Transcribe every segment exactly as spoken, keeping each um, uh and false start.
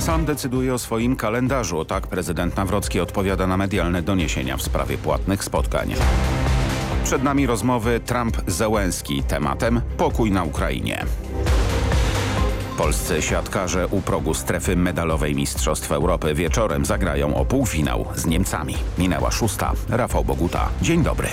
Sam decyduje o swoim kalendarzu. Tak prezydent Nawrocki odpowiada na medialne doniesienia w sprawie płatnych spotkań. Przed nami rozmowy Trump-Zełenski. Tematem pokój na Ukrainie. Polscy siatkarze u progu strefy medalowej Mistrzostw Europy wieczorem zagrają o półfinał z Niemcami. Minęła szósta. Rafał Boguta. Dzień dobry.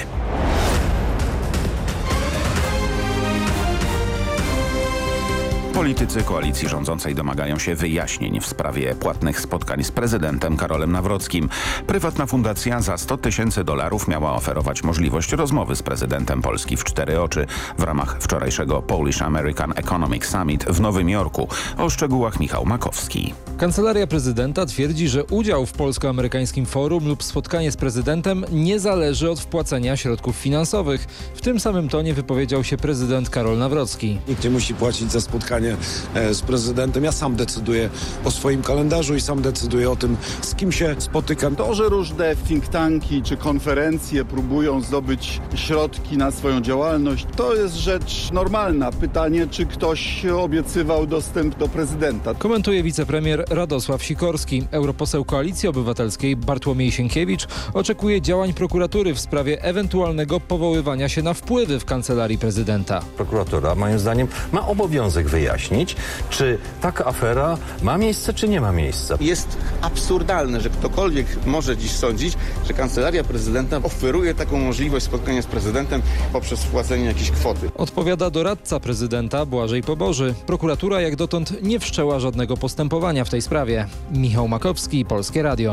Politycy koalicji rządzącej domagają się wyjaśnień w sprawie płatnych spotkań z prezydentem Karolem Nawrockim. Prywatna fundacja za sto tysięcy dolarów miała oferować możliwość rozmowy z prezydentem Polski w cztery oczy w ramach wczorajszego Polish American Economic Summit w Nowym Jorku. O szczegółach Michał Makowski. Kancelaria prezydenta twierdzi, że udział w polsko-amerykańskim forum lub spotkanie z prezydentem nie zależy od wpłacenia środków finansowych. W tym samym tonie wypowiedział się prezydent Karol Nawrocki. Nikt nie musi płacić za spotkanie z prezydentem. Ja sam decyduję o swoim kalendarzu i sam decyduję o tym, z kim się spotykam. To, że różne think tanki czy konferencje próbują zdobyć środki na swoją działalność, to jest rzecz normalna. Pytanie, czy ktoś obiecywał dostęp do prezydenta. Komentuje wicepremier Radosław Sikorski. Europoseł Koalicji Obywatelskiej Bartłomiej Sienkiewicz oczekuje działań prokuratury w sprawie ewentualnego powoływania się na wpływy w kancelarii prezydenta. Prokuratura, moim zdaniem, ma obowiązek wyjaśnić, czy taka afera ma miejsce, czy nie ma miejsca. Jest absurdalne, że ktokolwiek może dziś sądzić, że kancelaria prezydenta oferuje taką możliwość spotkania z prezydentem poprzez wpłacenie jakiejś kwoty. Odpowiada doradca prezydenta Błażej Poboży. Prokuratura jak dotąd nie wszczęła żadnego postępowania w tej sprawie. Michał Makowski, Polskie Radio.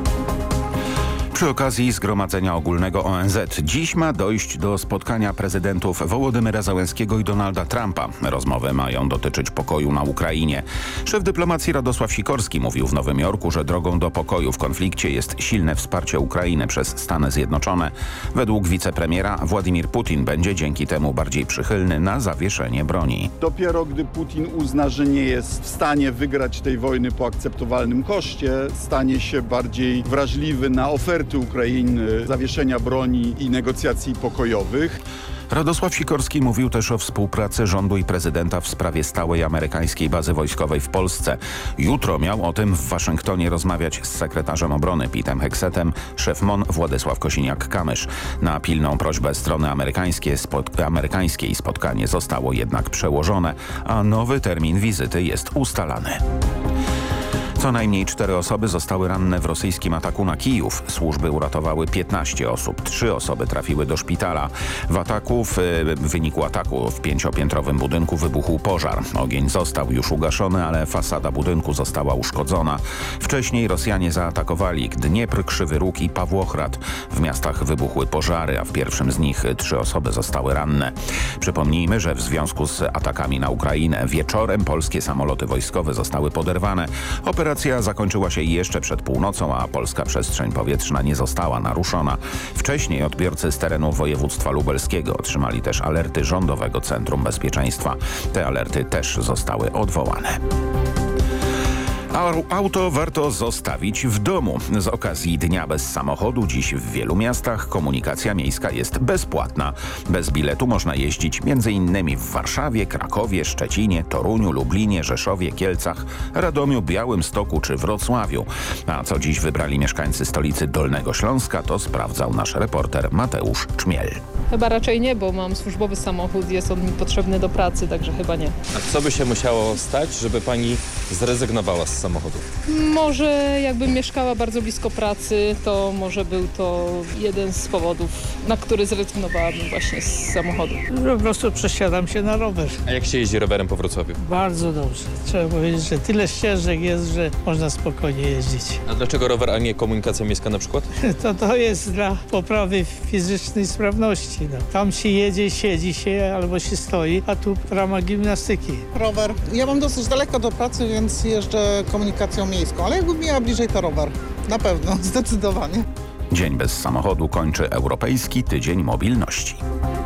Przy okazji Zgromadzenia Ogólnego O N Z dziś ma dojść do spotkania prezydentów Wołodymyra Zełenskiego i Donalda Trumpa. Rozmowy mają dotyczyć pokoju na Ukrainie. Szef dyplomacji Radosław Sikorski mówił w Nowym Jorku, że drogą do pokoju w konflikcie jest silne wsparcie Ukrainy przez Stany Zjednoczone. Według wicepremiera Władimir Putin będzie dzięki temu bardziej przychylny na zawieszenie broni. Dopiero gdy Putin uzna, że nie jest w stanie wygrać tej wojny po akceptowalnym koszcie, stanie się bardziej wrażliwy na oferty Ukrainy, zawieszenia broni i negocjacji pokojowych. Radosław Sikorski mówił też o współpracy rządu i prezydenta w sprawie stałej amerykańskiej bazy wojskowej w Polsce. Jutro miał o tym w Waszyngtonie rozmawiać z sekretarzem obrony Petem Heksetem szef M O N Władysław Kosiniak-Kamysz. Na pilną prośbę strony amerykańskiej, spot amerykańskiej spotkanie zostało jednak przełożone, a nowy termin wizyty jest ustalany. Co najmniej cztery osoby zostały ranne w rosyjskim ataku na Kijów. Służby uratowały piętnaście osób. Trzy osoby trafiły do szpitala. W ataku, w, w wyniku ataku w pięciopiętrowym budynku wybuchł pożar. Ogień został już ugaszony, ale fasada budynku została uszkodzona. Wcześniej Rosjanie zaatakowali Dniepr, Krzywy Róg i Pawłochrad. W miastach wybuchły pożary, a w pierwszym z nich trzy osoby zostały ranne. Przypomnijmy, że w związku z atakami na Ukrainę wieczorem polskie samoloty wojskowe zostały poderwane. Operacja zakończyła się jeszcze przed północą, a polska przestrzeń powietrzna nie została naruszona. Wcześniej odbiorcy z terenu województwa lubelskiego otrzymali też alerty Rządowego Centrum Bezpieczeństwa. Te alerty też zostały odwołane. Auto warto zostawić w domu. Z okazji Dnia Bez Samochodu dziś w wielu miastach komunikacja miejska jest bezpłatna. Bez biletu można jeździć między innymi w Warszawie, Krakowie, Szczecinie, Toruniu, Lublinie, Rzeszowie, Kielcach, Radomiu, Białymstoku czy Wrocławiu. A co dziś wybrali mieszkańcy stolicy Dolnego Śląska, to sprawdzał nasz reporter Mateusz Czmiel. Chyba raczej nie, bo mam służbowy samochód, jest on mi potrzebny do pracy, także chyba nie. A co by się musiało stać, żeby pani zrezygnowała z samochodu? Może jakbym mieszkała bardzo blisko pracy, to może był to jeden z powodów, na który zrezygnowałabym właśnie z samochodu. Po prostu przesiadam się na rower. A jak się jeździ rowerem po Wrocławiu? Bardzo dobrze. Trzeba powiedzieć, że tyle ścieżek jest, że można spokojnie jeździć. A dlaczego rower, a nie komunikacja miejska na przykład? To to jest dla poprawy fizycznej sprawności. No. Tam się jedzie, siedzi się albo się stoi, a tu w ramach gimnastyki. Rower. Ja mam dosyć daleko do pracy, więc jeżdżę komunikacją miejską, ale jakbym miała bliżej, to rower. Na pewno, zdecydowanie. Dzień bez samochodu kończy Europejski Tydzień Mobilności.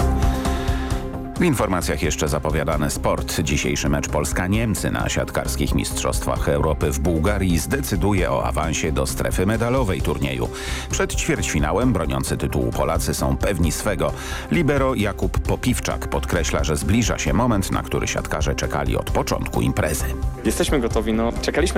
W informacjach jeszcze zapowiadany sport. Dzisiejszy mecz Polska-Niemcy na siatkarskich Mistrzostwach Europy w Bułgarii zdecyduje o awansie do strefy medalowej turnieju. Przed ćwierćfinałem broniący tytułu Polacy są pewni swego. Libero Jakub Popiwczak podkreśla, że zbliża się moment, na który siatkarze czekali od początku imprezy. Jesteśmy gotowi, no czekaliśmy